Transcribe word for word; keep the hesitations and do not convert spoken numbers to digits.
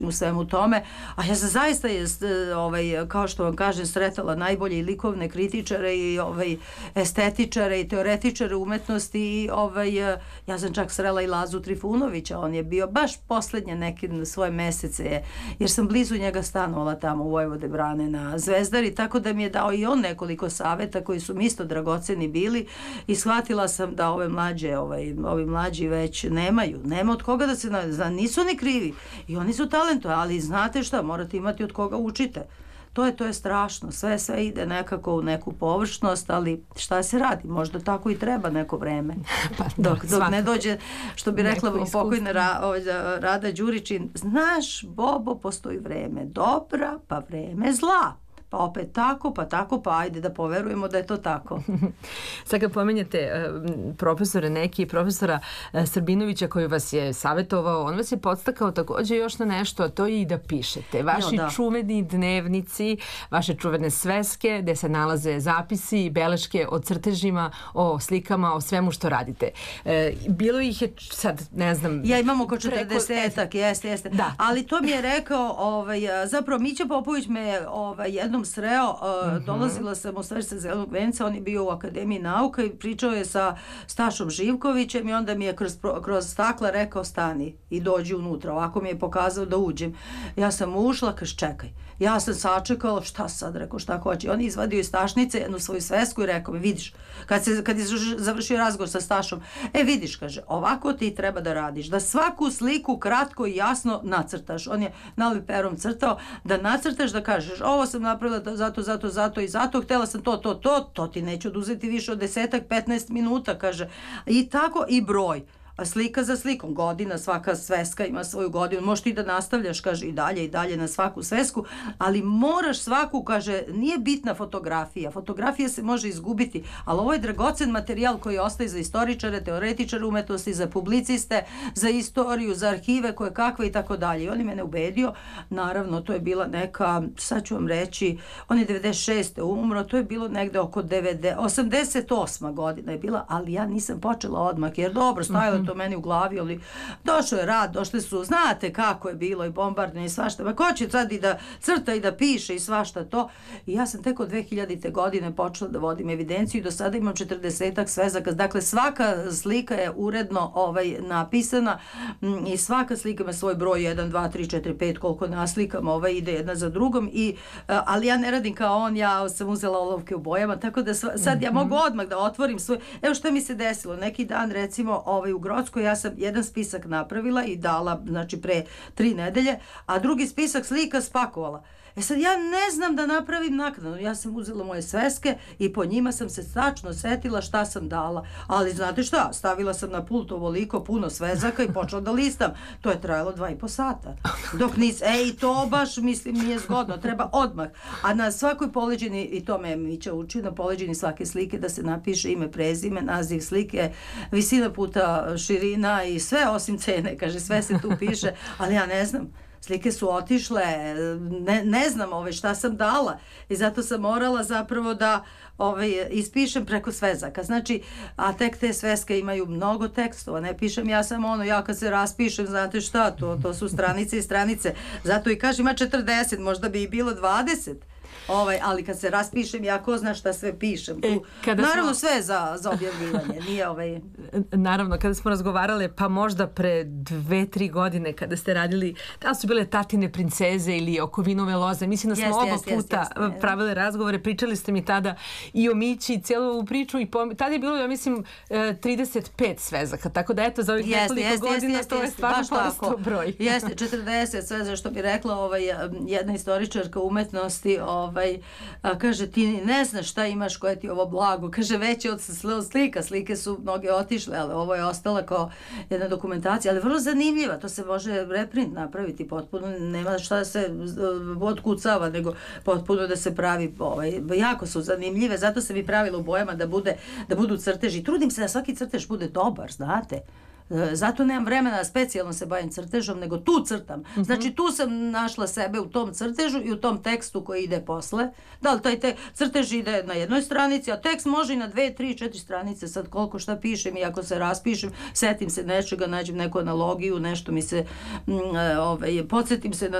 u svemu tome, a ja sam zaista jest, ovaj, kao što vam kažem, sretala najbolje i likovne kritičare i ovaj, estetičare i teoretičare umetnosti i ovaj, ja sam čak srela i Lazu Trifunovića, on je bio baš poslednje neke svoje mesece, jer sam blizu njega stanovala tamo u Vojvode Brane na Zvezdari, tako da mi je dao i on nekoliko saveta koji su mi isto dragoceni bili i shvatila sam da ove mlađe, ovaj, ovi mlađi već nemaju, nema od koga da se, na, nisu ni krivi i oni su talentovani, ali znate šta, morate imati od koga učite. To je, to je strašno. Sve, sve ide nekako u neku površnost, ali šta se radi? Možda tako i treba neko vreme. Pa, dok, dok ne dođe, što bi rekla pokojna Ra, Rada Đuričin, znaš, Bobo, postoji vreme dobra, pa vreme zla. Pa opet tako, pa tako, pa ajde da poverujemo da je to tako. Sad kad pomenjate uh, profesore neki, profesora uh, Srbinovića koji vas je savjetovao, on vas je podstakao također još na nešto, a to je i da pišete. Vaši jo, da. čuveni dnevnici, vaše čuvene sveske, gde se nalaze zapisi i beleške o crtežima, o slikama, o svemu što radite. Uh, bilo ih je sad, ne znam... Ja imam oko četrdesetak, jeste, jeste. Da. Ali to mi je rekao, ovaj, zapravo Mića Popović me ovaj, jednom sreo, uh, uh-huh. dolazila sam u Srce Zelenog venca, on je bio u Akademiji nauka i pričao je sa Stašom Živkovićem i onda mi je kroz, kroz stakla rekao stani i dođi unutra, ovako mi je pokazao da uđem. Ja sam ušla, kaže čekaj, ja sam sačekala, šta sad, rekao šta hoće, on je izvadio iz stašnice jednu svoju svesku i rekao mi, vidiš, kad, se, kad je završio razgovor sa Stašom, e vidiš, kaže, ovako ti treba da radiš, da svaku sliku kratko i jasno nacrtaš, on je nali perom crtao, da nacrtaš, da kažeš, ovo sam napravila zato, zato, zato i zato, htjela sam to, to, to, to ti neću oduzeti više od desetak, petnaest minuta, kaže, i tako i broj. A slika za slikom, godina, svaka sveska ima svoju godinu, možeš ti da nastavljaš, kaže, i dalje i dalje na svaku svesku, ali moraš svaku, kaže, nije bitna fotografija, fotografija se može izgubiti, ali ovo je dragocen materijal koji ostaje za istoričare, teoretičare umetnosti, za publiciste, za istoriju, za arhive, koje kakve i tako dalje. I on je mene ubedio, naravno, to je bila neka, sad ću vam reći, on je devedeset šeste umro, to je bilo negde oko osamdeset osma godina je bila, ali ja nisam počela odmah, jer dobro, stajalo to meni u glavi, ali došao je rad, došli su, znate kako je bilo i bombardanje i svašta, ma ko će sad i da crta i da piše i svašta to. I ja sam tek od dve hiljadite godine počela da vodim evidenciju i do sada imam četrdesetak svezaka, dakle svaka slika je uredno ovaj, napisana i svaka slika ima svoj broj jedan, dva, tri, četiri, pet, koliko naslikam, ovaj ide jedna za drugom, i, ali ja ne radim kao on, ja sam uzela olovke u bojama, tako da sva, sad ja mogu odmah da otvorim svoj, evo što mi se desilo, neki dan recimo ovaj, u Grockoj, ja sam jedan spisak napravila i dala, znači pre tri nedelje, a drugi spisak slika spakovala. E sad ja ne znam da napravim naknadno, ja sam uzela moje sveske i po njima sam se tačno setila šta sam dala, ali znate šta, stavila sam na pult ovoliko puno svezaka i počela da listam, to je trajalo dva i po sata, dok nis, ej to baš mislim nije zgodno, treba odmah, a na svakoj poleđini, i to me Mića uči, na poleđini svake slike da se napiše ime, prezime, naziv slike, visina puta širina i sve osim cene, kaže sve se tu piše, ali ja ne znam. Slike su otišle, ne, ne znam ove šta sam dala i zato sam morala zapravo da ove, ispišem preko svezaka. Znači, a tek te sveske imaju mnogo tekstova, ne pišem ja samo ono, ja kad se raspišem, znate šta, to, to su stranice i stranice. Zato i kažem, ima četrdeset, možda bi i bilo dvadeset. Ovaj, ali kad se raspišem, ja ko zna šta sve pišem. Tu, e, naravno smo... sve za, za objavljivanje. Nije ovaj... Naravno, kada smo razgovarale, pa možda pre dve, tri godine, kada ste radili, da su bile Tatine princeze ili oko vinove loze, mislim da smo yes, oba yes, puta yes, yes, pravile razgovore, pričali ste mi tada i o Mići, i cijelu ovu priču, i pom... tada je bilo, ja mislim, trideset pet svezaka, tako da eto, za ovih yes, nekoliko yes, godina yes, to yes, je stvarno porastao broj. Jeste, četrdeset sveza, što bi rekla ovaj, jedna istoričarka umetnosti, ovaj, a, kaže, ti ne znaš šta imaš koje ti ovo blago, kaže, veće od slika, slike su mnoge otišle, ali ovo je ostala kao jedna dokumentacija, ali vrlo zanimljiva, to se može reprint napraviti potpuno, nema šta da se otkucava, nego potpuno da se pravi, ovaj, jako su zanimljive, zato se mi pravilo u bojama da, bude, da budu crteži, trudim se da svaki crtež bude dobar, znate, Zato nemam vremena da specijalno se bavim crtežom, nego tu crtam. Znači tu sam našla sebe u tom crtežu i u tom tekstu koji ide posle. Da li taj te, crtež ide na jednoj stranici, a tekst može i na dve, tri, četiri stranice, sad koliko šta pišem i ako se raspišem, setim se nečega, nađem neku analogiju, nešto mi se, ovaj, podsjetim se na